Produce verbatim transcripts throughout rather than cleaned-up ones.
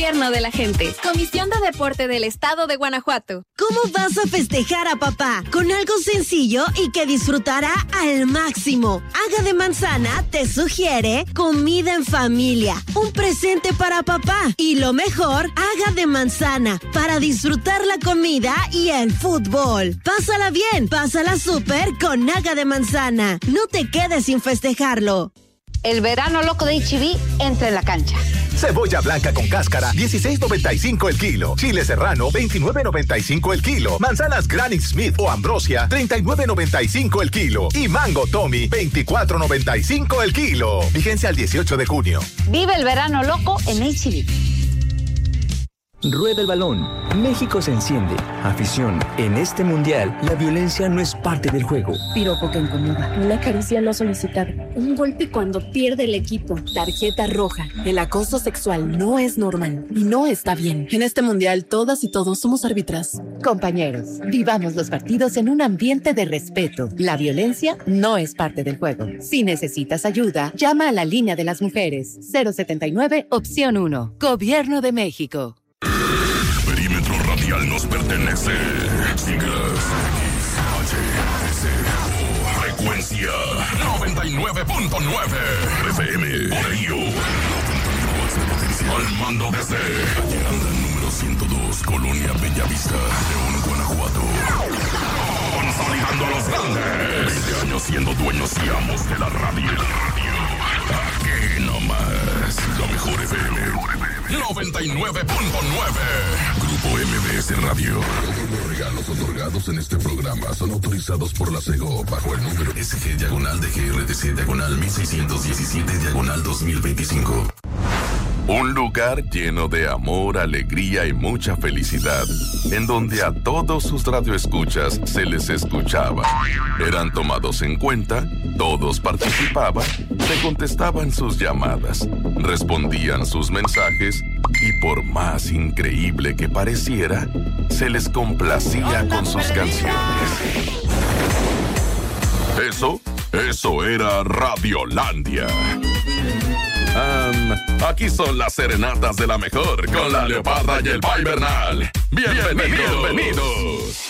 Gobierno de la gente. Comisión de Deporte del Estado de Guanajuato. ¿Cómo vas a festejar a papá? Con algo sencillo y que disfrutará al máximo. Haga de Manzana te sugiere comida en familia, un presente para papá. Y lo mejor, Haga de Manzana para disfrutar la comida y el fútbol. Pásala bien, pásala súper con Haga de Manzana. No te quedes sin festejarlo. El verano loco de H E B entra en la cancha. Cebolla blanca con cáscara, dieciséis noventa y cinco el kilo. Chile serrano, veintinueve noventa y cinco el kilo. Manzanas Granny Smith o Ambrosia, treinta y nueve noventa y cinco el kilo. Y mango Tommy, veinticuatro noventa y cinco el kilo. Vigencia al dieciocho de junio. Vive el verano loco en H E B. Rueda el balón. México se enciende. Afición. En este mundial, la violencia no es parte del juego. Piropo que incomoda. Una caricia no solicitada. Un golpe cuando pierde el equipo. Tarjeta roja. El acoso sexual no es normal y no está bien. En este mundial, todas y todos somos árbitras. Compañeros, vivamos los partidos en un ambiente de respeto. La violencia no es parte del juego. Si necesitas ayuda, llama a la línea de las mujeres. cero setenta y nueve, opción uno. Gobierno de México. Perímetro radial nos pertenece. Siglas X, H, S, O, frecuencia noventa y nueve punto nueve F M, por ello al mando desde Llegando al número ciento dos, Colonia Bellavista, León, Guanajuato. Consolidando a los grandes. veinte años siendo dueños y amos de la radio. Aquí nomás, la mejor F M noventa y nueve punto nueve. Grupo M B S Radio. Todos los regalos otorgados en este programa son autorizados por la SEGO bajo el número S G diagonal de G R T C diagonal mil seiscientos diecisiete diagonal dos mil veinticinco. Un lugar lleno de amor, alegría y mucha felicidad, en donde a todos sus radioescuchas se les escuchaba. Eran tomados en cuenta, todos participaban, se contestaban sus llamadas, respondían sus mensajes y por más increíble que pareciera, se les complacía con sus canciones. Eso, eso era Radiolandia. Um, aquí son las serenatas de la mejor con la Leoparda y el Pai Bernal. Bienvenidos. Bienvenidos.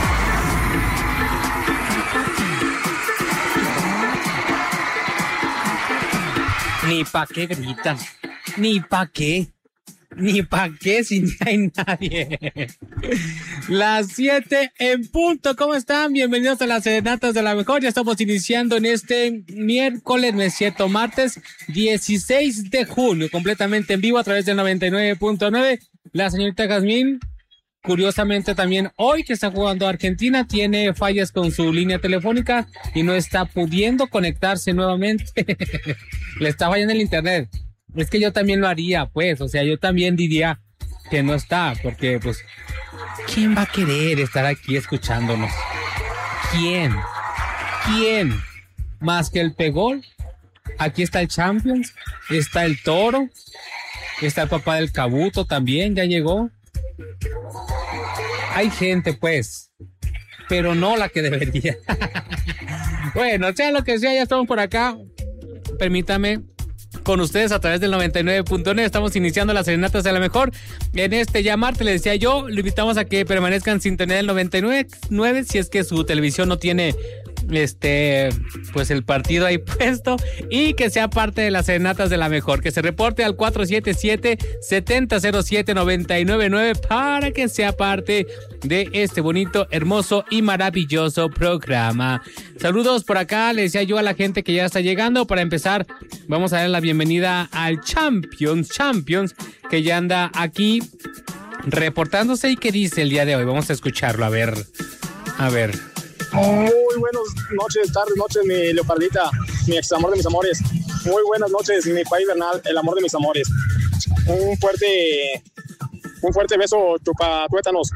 Ni pa' qué gritan, ni pa' qué, ni pa' qué si no hay nadie. Las siete en punto, ¿cómo están? Bienvenidos a las serenatas de la mejor. Ya estamos iniciando en este miércoles, no es cierto, martes dieciséis de junio, completamente en vivo a través del noventa y nueve punto nueve. La señorita Jazmín, curiosamente también hoy que está jugando Argentina, tiene fallas con su línea telefónica y no está pudiendo conectarse nuevamente. Le está fallando el internet. Es que yo también lo haría, pues, o sea, yo también diría que no está, porque, pues, ¿quién va a querer estar aquí escuchándonos? ¿Quién? ¿Quién? Más que el Pegol. Aquí está el Champions, está el Toro, está el papá del Cabuto también, ya llegó. Hay gente, pues, pero no la que debería. Bueno, sea lo que sea, ya estamos por acá. Permítame, con ustedes a través del noventa y nueve punto nueve. Estamos iniciando las serenatas de la mejor. En este ya martes, les decía yo, lo invitamos a que permanezcan sin tener el noventa y nueve punto nueve si es que su televisión no tiene este pues el partido ahí puesto, y que sea parte de las serenatas de la mejor, que se reporte al cuatro siete siete, siete cero siete, nueve nueve nueve para que sea parte de este bonito, hermoso y maravilloso programa. Saludos por acá, le decía yo a la gente que ya está llegando. Para empezar, vamos a dar la bienvenida al Champions, Champions, que ya anda aquí reportándose. ¿Y qué dice el día de hoy? Vamos a escucharlo, a ver, a ver. Muy buenas noches, tardes, noches, mi leopardita, mi ex amor de mis amores. Muy buenas noches, mi Pai Bernal, el amor de mis amores. Un fuerte, un fuerte beso, chupatuétanos.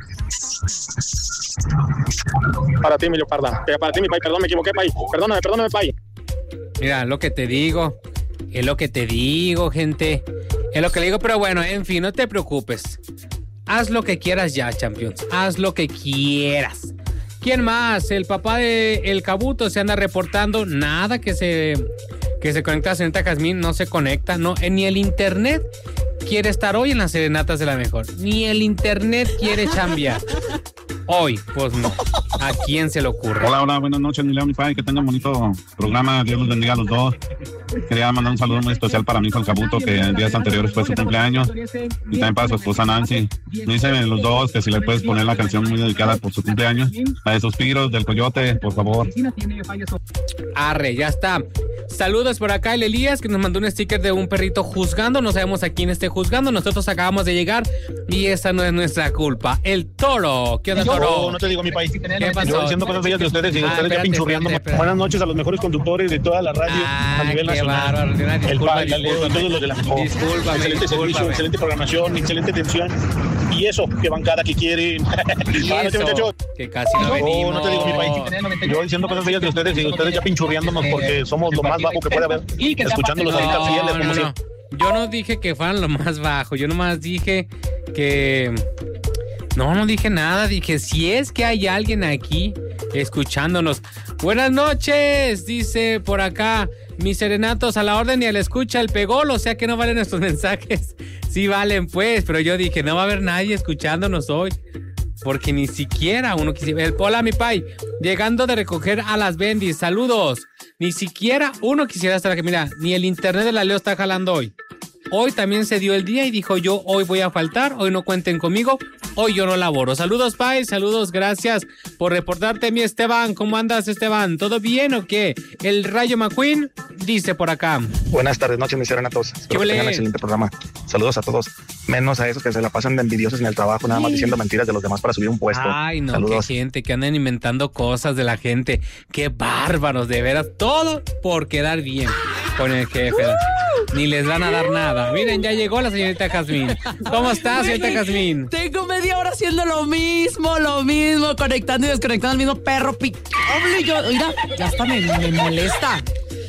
Para ti, mi leoparda. Para ti, mi Pai, perdón, me equivoqué, Pai. Perdóname, perdóname, Pai. Mira, lo que te digo, es lo que te digo, gente. Es lo que le digo, pero bueno, en fin, no te preocupes. Haz lo que quieras ya, Champions. Haz lo que quieras. ¿Quién más? El papá de El Cabuto se anda reportando. Nada que se, que se conecta a señorita Jazmín, no se conecta, no, ni el internet quiere estar hoy en las serenatas de la mejor. Ni el internet quiere chambear. Hoy, pues no. ¿A quién se le ocurre? Hola, hola, buenas noches, mi Leo, mi padre, que tengan un bonito programa, Dios los bendiga a los dos. Quería mandar un saludo muy especial para mi hijo el Cabuto, que en días anteriores fue su cumpleaños, y también para su esposa Nancy. Me dicen los dos que si le puedes poner la canción muy dedicada por su cumpleaños, la de Suspiros del Coyote, por favor. Arre, ya está. Saludos por acá el Elías, que nos mandó un sticker de un perrito juzgando. No sabemos a quién esté juzgando. Nosotros acabamos de llegar y esa no es nuestra culpa. El Toro. ¿Qué onda, Toro? No, no te digo mi país. ¿Qué pasó? Yo diciendo cosas bellas de ustedes y Ah, ustedes espérate, ya pinchurriando. espérate, espérate. Buenas noches a los mejores conductores de toda la radio Ah, a nivel qué nacional. bárbaro, una el disculpa, Pa, la Leo y discúlpame. todos los de la mejor. Discúlpame, Excelente servicio, discúlpame. excelente programación, excelente atención. Y eso, que bancada que quieren. Y Ah, no te eso, muchacho. que casi no venimos. No, no te digo mi país. Yo diciendo cosas bellas de ustedes y ustedes ya pinchurriándonos porque somos lo más bajo que puede haber. Escuchándolos ahorita No, fieles no, como no. siempre. Yo no dije que fueran lo más bajo. Yo nomás dije que... No, no dije nada. Dije, si es que hay alguien aquí escuchándonos. Buenas noches, dice por acá. Mis serenatos a la orden y a la escucha el pegol. O sea que no valen nuestros mensajes. Sí valen, pues. Pero yo dije, no va a haber nadie escuchándonos hoy. Porque ni siquiera uno quisiera... Hola, mi pai. Llegando de recoger a las bendis. Saludos. Ni siquiera uno quisiera estar aquí. Mira, ni el internet de la Leo está jalando hoy. Hoy también se dio el día y dijo yo, hoy voy a faltar, hoy no cuenten conmigo, hoy yo no laboro. Saludos, Pai, saludos, gracias por reportarte, mi Esteban. ¿Cómo andas, Esteban? ¿Todo bien o qué? El Rayo McQueen dice por acá. Buenas tardes, noches, mis serenatos. Espero que tengan un excelente programa. Saludos a todos, menos a esos que se la pasan de envidiosos en el trabajo, nada más diciendo mentiras de los demás para subir un puesto. Ay, no, saludos. qué gente, que andan inventando cosas de la gente. Qué bárbaros, de veras. Todo por quedar bien con el jefe. Ni les van a dar nada. Miren, ya llegó la señorita Jazmín. ¿Cómo estás, señorita Jazmín? Tengo media hora haciendo lo mismo, lo mismo, conectando y desconectando al mismo perro picable. Yo, mira, ya hasta me, me molesta.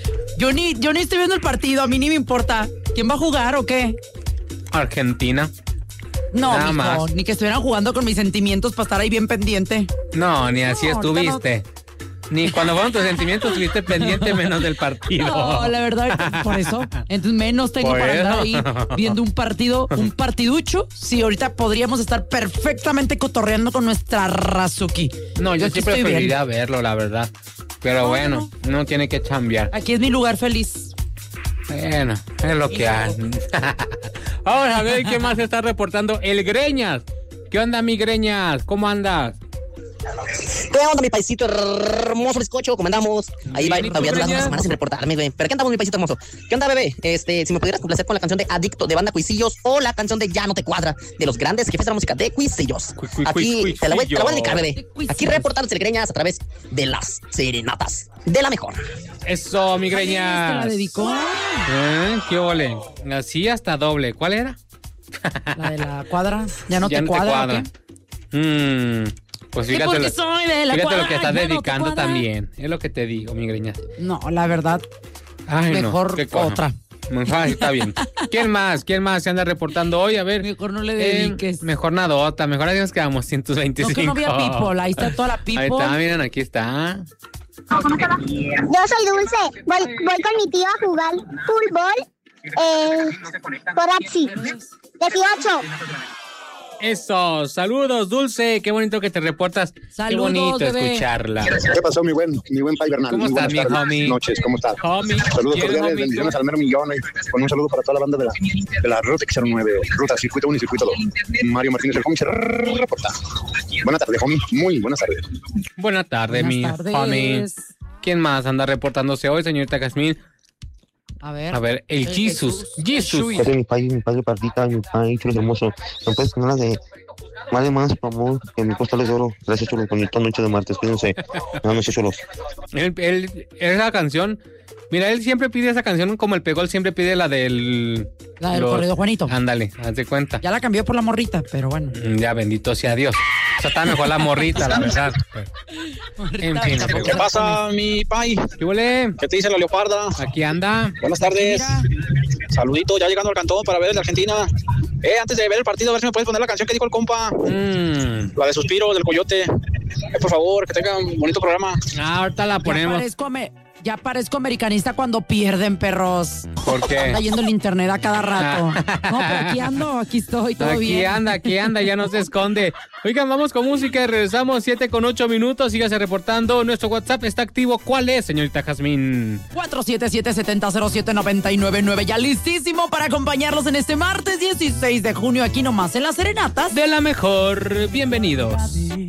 Yo ni, yo ni estoy viendo el partido, a mí ni me importa. ¿Quién va a jugar o qué? Argentina. No, Nada mijo, más. ni que estuvieran jugando con mis sentimientos para estar ahí bien pendiente. No, ni así No, ahorita estuviste. Ni cuando fueron tus sentimientos estuviste pendiente menos del partido. No, la verdad, por eso. Entonces menos tengo Por para andar ahí eso. viendo un partido, un partiducho. Sí, ahorita podríamos estar perfectamente cotorreando con nuestra Razuki. No, yo, aquí sí estoy bien. preferiría verlo, la verdad. Pero No, bueno, no tiene que chambear. Aquí es mi lugar feliz. Bueno, es lo que hay. Vamos a ver qué más está reportando el Greñas. ¿Qué onda, mi Greñas? ¿Cómo andas? ¿Qué onda, mi paisito hermoso bizcocho? ¿Cómo andamos? Ahí va, Bien, ¿y tú, todavía las Greñas? unas semanas sin reportarme, güey. Pero ¿qué andamos, mi paisito hermoso? ¿Qué onda, bebé? Este, si me pudieras complacer con la canción de Adicto de Banda Cuisillos o la canción de Ya no te cuadra de los grandes jefes de la música de Cuisillos. Aquí te la voy, te la voy a dedicar, bebé. Aquí reportándose el Greñas a través de las serenatas de la mejor. Eso, mi ¿Te Greñas. la dedicó? ¿Eh? ¿Qué ole? Así hasta doble. ¿Cuál era? La de la cuadra. Ya no Ya te no cuadra. te cuadra. Mm, pues Sí, fíjate, porque lo, soy de la fíjate cuadra, lo que estás ya no te dedicando cuadra. también. Es lo que te digo, mi Greñas. No, la verdad, Ay, no, mejor qué cosa. otra. Mejor, está bien. ¿Quién más? ¿Quién más se anda reportando hoy? A ver. Mejor no le Eh, dediques. mejor nadota. Mejor ahí nos quedamos ciento veinticinco. No, que no había people. Ahí está toda la people. Ahí está, miren, aquí está. Yo soy Dulce, voy, voy con mi tío a jugar fútbol eh, por Axi. dieciocho. Eso, saludos, Dulce. Qué bonito que te reportas. Saludos, Qué bonito bebé. escucharla. ¿Qué pasó, mi buen, mi buen Pai Bernal? ¿Cómo Muy estás, buenas mi tardes, homie? noches, ¿cómo estás? Homie, Saludos ¿quién, cordiales, homie? bendiciones al mero millón y con un saludo para toda la banda de la, de la Ruta cero nueve, Ruta Circuito uno y Circuito dos. Mario Martínez, el homie, se reporta. Buenas tardes, homie. Muy buenas tardes. Buenas tardes, Buenas mi tardes. homie. ¿Quién más anda reportándose hoy, señorita Jazmín? A ver. A ver, el El Jesus. Jesús. Jesus. Ese es mi padre, mi padre partita, mi padre chulo hermoso. ¿Me puedes poner la de vale más, por amor, que mi costal es de oro? Gracias, chulo, bonita noche de martes, cuídense. Buenas noches, chulos. Él, él, esa canción, mira, él siempre pide esa canción como el Pegol siempre pide la del... La del los- corrido Juanito. Ándale, haz de cuenta. Ya la cambió por la morrita, pero bueno. Mm, Ya, bendito sea Dios. O sea, está mejor la morrita, la verdad. En fin. ¿Qué pasa, mi Pai? ¿Qué huele? ¿Qué te dice la leoparda? Aquí anda. Buenas tardes. Mira. Saludito, ya llegando al cantón para ver el de Argentina. Eh, antes de ver el partido, a ver si me puedes poner la canción que dijo el compa. Mm. La de Suspiro, del Coyote. Eh, por favor, que tengan un bonito programa. Ah, ahorita la Me ponemos. parezco a, me, Ya parezco americanista cuando pierden, perros. ¿Por qué? Anda yendo el internet a cada rato. No, pero aquí ando, aquí estoy, todo aquí bien. Aquí anda, aquí anda, ya no se esconde. Oigan, vamos con música y regresamos siete con ocho minutos. Sígase reportando. Nuestro WhatsApp está activo. ¿Cuál es, señorita Jazmín? cuatro siete siete, siete cero siete, nueve nueve nueve. Ya listísimo para acompañarlos en este martes dieciséis de junio aquí nomás en Las Serenatas de la Mejor. Bienvenidos.